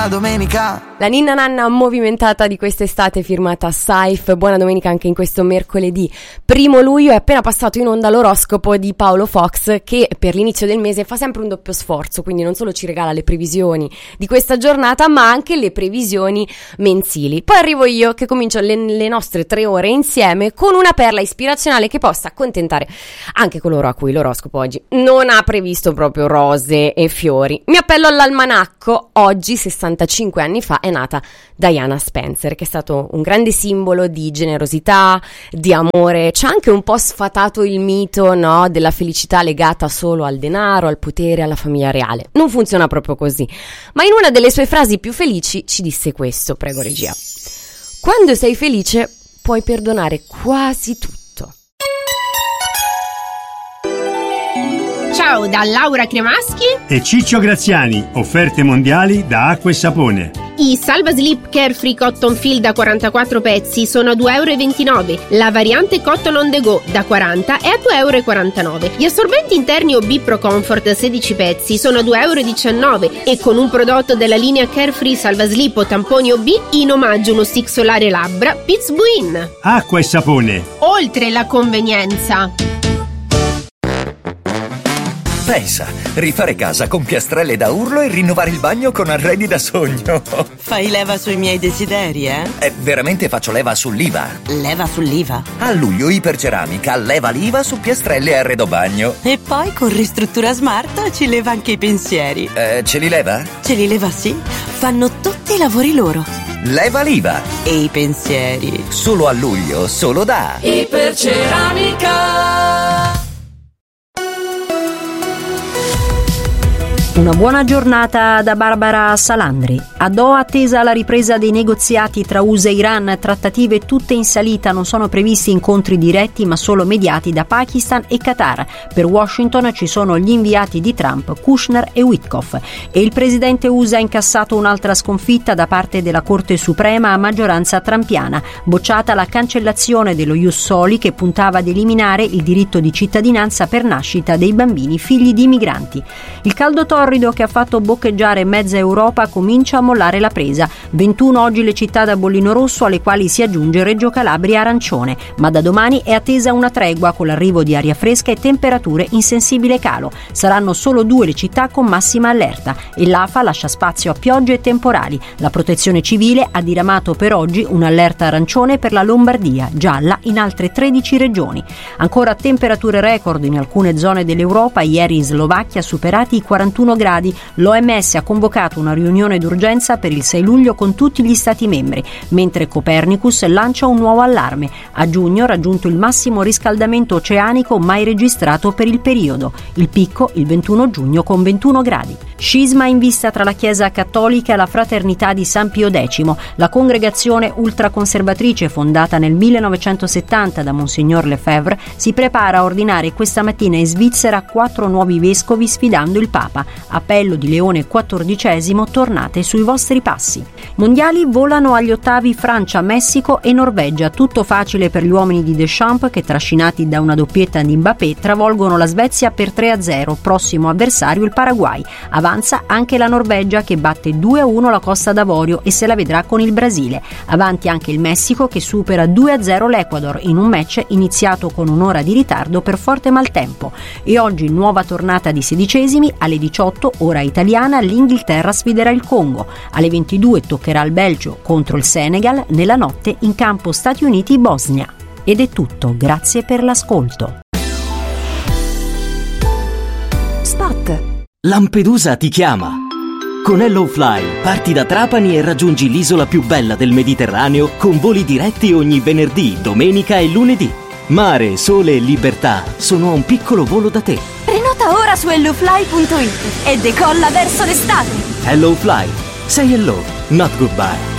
Domenica. La ninna nanna movimentata di quest'estate firmata Saif. Buona domenica anche in questo mercoledì 1 luglio. È appena passato in onda l'oroscopo di Paolo Fox, che per l'inizio del mese fa sempre un doppio sforzo, quindi non solo ci regala le previsioni di questa giornata ma anche le previsioni mensili. Poi arrivo io che comincio le nostre 3 ore insieme con una perla ispirazionale che possa accontentare anche coloro a cui l'oroscopo oggi non ha previsto proprio rose e fiori. Mi appello all'almanacco. Oggi 65 anni fa è nata Diana Spencer, che è stato un grande simbolo di generosità, di amore. C'è anche un po' sfatato il mito, no, della felicità legata solo al denaro, al potere, alla famiglia reale. Non funziona proprio così. Ma in una delle sue frasi più felici ci disse questo, prego regia: quando sei felice puoi perdonare quasi tutto. Ciao da Laura Cremaschi e Ciccio Graziani, offerte mondiali da Acqua e Sapone. I Salva Slip Carefree Cotton Feel da 44 pezzi sono a €2,29. La variante Cotton on the Go da 40 è a €2,49. Gli assorbenti interni OB Pro Comfort 16 pezzi sono a €2,19 e con un prodotto della linea Carefree Salva Slip o tamponi OB in omaggio uno stick solare labbra Pete's Buin. Acqua e Sapone. Oltre la convenienza. Pensa, rifare casa con piastrelle da urlo e rinnovare il bagno con arredi da sogno. Fai leva sui miei desideri, eh? Veramente faccio leva sull'IVA. Leva sull'IVA? A luglio Iperceramica leva l'IVA su piastrelle e arredo bagno. E poi con Ristruttura Smart ci leva anche i pensieri. Ce li leva? Ce li leva, sì. Fanno tutti i lavori loro. Leva l'IVA. E i pensieri. Solo a luglio, solo da Iperceramica. Una buona giornata da Barbara Salandri. A Doha attesa la ripresa dei negoziati tra USA e Iran, trattative tutte in salita, non sono previsti incontri diretti ma solo mediati da Pakistan e Qatar. Per Washington ci sono gli inviati di Trump, Kushner e Witkoff. E il presidente USA ha incassato un'altra sconfitta da parte della Corte Suprema a maggioranza trumpiana. Bocciata la cancellazione dello Ius Soli che puntava ad eliminare il diritto di cittadinanza per nascita dei bambini figli di migranti. Il caldo torrido che ha fatto boccheggiare mezza Europa comincia a mollare la presa. 21 oggi le città da bollino rosso, alle quali si aggiunge Reggio Calabria arancione, ma da domani è attesa una tregua con l'arrivo di aria fresca e temperature in sensibile calo. Saranno solo 2 le città con massima allerta e l'AFA lascia spazio a piogge e temporali. La Protezione Civile ha diramato per oggi un'allerta arancione per la Lombardia, gialla in altre 13 regioni. Ancora temperature record in alcune zone dell'Europa, ieri in Slovacchia superati i 41 gradi. L'OMS ha convocato una riunione d'urgenza per il 6 luglio con tutti gli Stati membri, mentre Copernicus lancia un nuovo allarme. A giugno raggiunto il massimo riscaldamento oceanico mai registrato per il periodo. Il picco il 21 giugno con 21 gradi. Scisma in vista tra la Chiesa cattolica e la Fraternità di San Pio X. La congregazione ultraconservatrice fondata nel 1970 da Monsignor Lefebvre si prepara a ordinare questa mattina in Svizzera 4 nuovi vescovi sfidando il Papa. Appello di Leone XIV, tornate sui vostri passi. Mondiali volano agli ottavi Francia, Messico e Norvegia. Tutto facile per gli uomini di Deschamps che, trascinati da una doppietta di Mbappé, travolgono la Svezia per 3-0. Prossimo avversario il Paraguay. Avanza anche la Norvegia che batte 2-1 la Costa d'Avorio e se la vedrà con il Brasile. Avanti anche il Messico che supera 2-0 l'Ecuador in un match iniziato con un'ora di ritardo per forte maltempo. E oggi nuova tornata di sedicesimi. Alle 18 ora italiana l'Inghilterra sfiderà il Congo. Alle 22 toccherà il Belgio contro il Senegal. Nella notte in campo Stati Uniti-Bosnia. Ed è tutto, grazie per l'ascolto. Spot. Lampedusa ti chiama. Con HelloFly parti da Trapani e raggiungi l'isola più bella del Mediterraneo con voli diretti ogni venerdì, domenica e lunedì. Mare, sole e libertà sono a un piccolo volo da te. Prenota ora su hellofly.it e decolla verso l'estate. HelloFly. Say hello, not goodbye.